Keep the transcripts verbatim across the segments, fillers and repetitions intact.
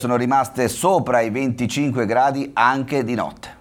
sono rimaste sopra i venticinque gradi anche di notte.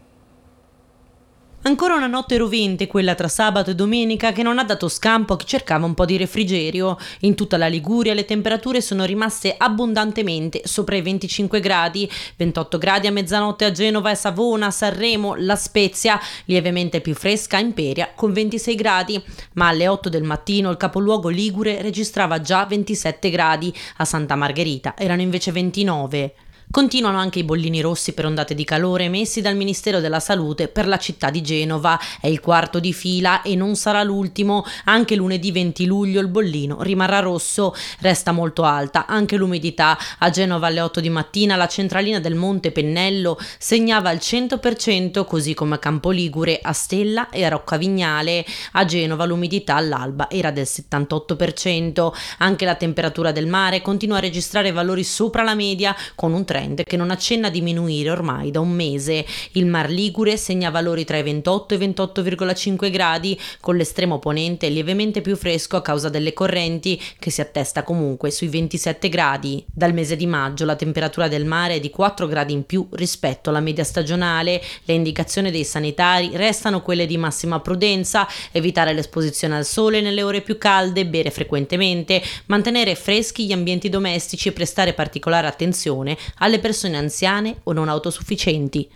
Ancora una notte rovente, quella tra sabato e domenica, che non ha dato scampo a chi cercava un po' di refrigerio. In tutta la Liguria le temperature sono rimaste abbondantemente sopra i venticinque gradi, ventotto gradi a mezzanotte a Genova e Savona, Sanremo, La Spezia, lievemente più fresca a Imperia con ventisei gradi, ma alle otto del mattino il capoluogo ligure registrava già ventisette gradi, a Santa Margherita erano invece ventinove. Continuano anche i bollini rossi per ondate di calore emessi dal Ministero della Salute per la città di Genova. È il quarto di fila e non sarà l'ultimo. Anche lunedì venti luglio il bollino rimarrà rosso. Resta molto alta anche l'umidità. A Genova alle otto di mattina la centralina del Monte Pennello segnava il cento per cento, così come a Campoligure, a Stella e a Roccavignale. A Genova l'umidità all'alba era del settantotto per cento. Anche la temperatura del mare continua a registrare valori sopra la media, con un trend che non accenna a diminuire ormai da un mese. Il Mar Ligure segna valori tra i ventotto e ventotto virgola cinque gradi, con l'estremo ponente lievemente più fresco a causa delle correnti, che si attesta comunque sui ventisette gradi. Dal mese di maggio la temperatura del mare è di quattro gradi in più rispetto alla media stagionale. Le indicazioni dei sanitari restano quelle di massima prudenza: evitare l'esposizione al sole nelle ore più calde, bere frequentemente, mantenere freschi gli ambienti domestici e prestare particolare attenzione alle alle persone anziane o non autosufficienti.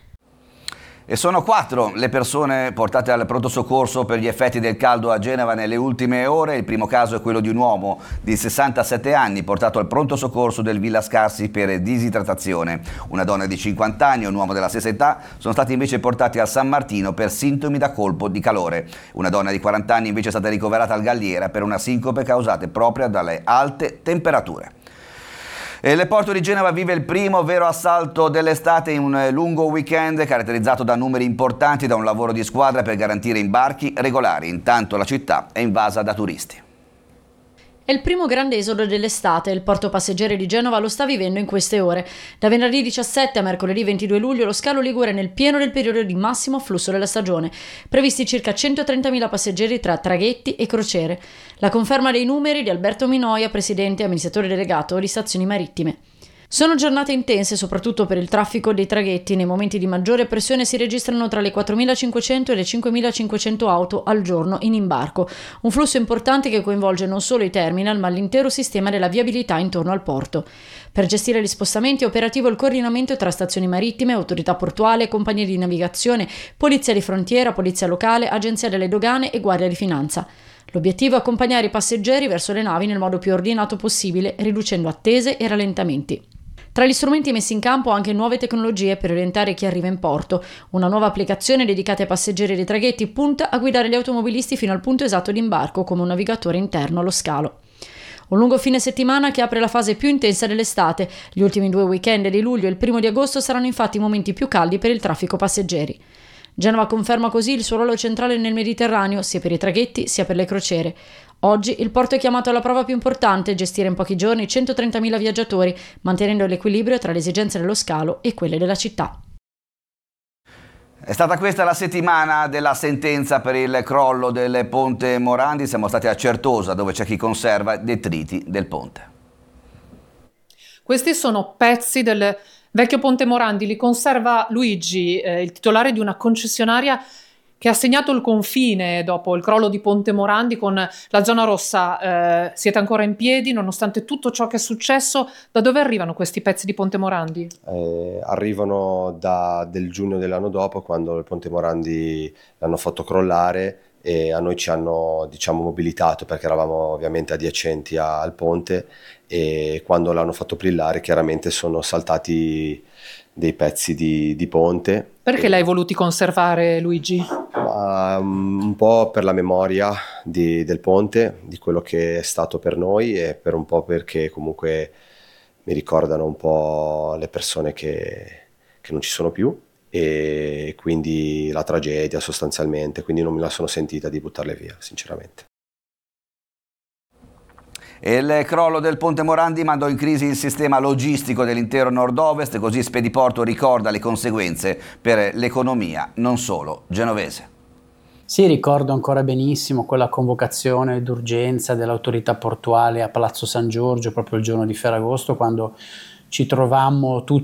E sono quattro le persone portate al pronto soccorso per gli effetti del caldo a Genova nelle ultime ore. Il primo caso è quello di un uomo di sessantasette anni portato al pronto soccorso del Villa Scarsi per disidratazione. Una donna di cinquanta anni e un uomo della stessa età sono stati invece portati al San Martino per sintomi da colpo di calore. Una donna di quaranta anni invece è stata ricoverata al Galliera per una sincope causata proprio dalle alte temperature. E il porto di Genova vive il primo vero assalto dell'estate in un lungo weekend caratterizzato da numeri importanti, da un lavoro di squadra per garantire imbarchi regolari. Intanto la città è invasa da turisti. È il primo grande esodo dell'estate. Il porto passeggeri di Genova lo sta vivendo in queste ore. Da venerdì diciassette a mercoledì ventidue luglio lo scalo Ligure è nel pieno del periodo di massimo afflusso della stagione. Previsti circa centotrentamila passeggeri tra traghetti e crociere. La conferma dei numeri di Alberto Minoia, presidente e amministratore delegato di Stazioni Marittime. Sono giornate intense soprattutto per il traffico dei traghetti. Nei momenti di maggiore pressione si registrano tra le quattromilacinquecento e le cinquemilacinquecento auto al giorno in imbarco. Un flusso importante che coinvolge non solo i terminal ma l'intero sistema della viabilità intorno al porto. Per gestire gli spostamenti è operativo il coordinamento tra stazioni marittime, autorità portuale, compagnie di navigazione, polizia di frontiera, polizia locale, agenzia delle dogane e guardia di finanza. L'obiettivo è accompagnare i passeggeri verso le navi nel modo più ordinato possibile, riducendo attese e rallentamenti. Tra gli strumenti messi in campo anche nuove tecnologie per orientare chi arriva in porto. Una nuova applicazione dedicata ai passeggeri dei traghetti punta a guidare gli automobilisti fino al punto esatto di imbarco come un navigatore interno allo scalo. Un lungo fine settimana che apre la fase più intensa dell'estate. Gli ultimi due weekend di luglio e il primo di agosto saranno infatti i momenti più caldi per il traffico passeggeri. Genova conferma così il suo ruolo centrale nel Mediterraneo, sia per i traghetti sia per le crociere. Oggi il porto è chiamato alla prova più importante, gestire in pochi giorni centotrentamila viaggiatori, mantenendo l'equilibrio tra le esigenze dello scalo e quelle della città. È stata questa la settimana della sentenza per il crollo del ponte Morandi. Siamo stati a Certosa, dove c'è chi conserva detriti del ponte. Questi sono pezzi del vecchio ponte Morandi, li conserva Luigi, eh, il titolare di una concessionaria che ha segnato il confine dopo il crollo di Ponte Morandi con la zona rossa. Eh, siete ancora in piedi nonostante tutto ciò che è successo. Da dove arrivano questi pezzi di Ponte Morandi? Eh, arrivano da, del giugno dell'anno dopo, quando il Ponte Morandi l'hanno fatto crollare e a noi ci hanno, diciamo, mobilitato, perché eravamo ovviamente adiacenti a, al ponte, e quando l'hanno fatto brillare chiaramente sono saltati dei pezzi di, di ponte. Perché e... l'hai voluti conservare, Luigi? Ma, um, un po' per la memoria di, del ponte, di quello che è stato per noi, e per un po' perché comunque mi ricordano un po' le persone che, che non ci sono più, e quindi la tragedia sostanzialmente, quindi non me la sono sentita di buttarle via, sinceramente. Il crollo del ponte Morandi mandò in crisi il sistema logistico dell'intero nord-ovest, così Spediporto ricorda le conseguenze per l'economia non solo genovese. Sì, ricordo ancora benissimo quella convocazione d'urgenza dell'autorità portuale a Palazzo San Giorgio proprio il giorno di Ferragosto, quando ci trovammo tutti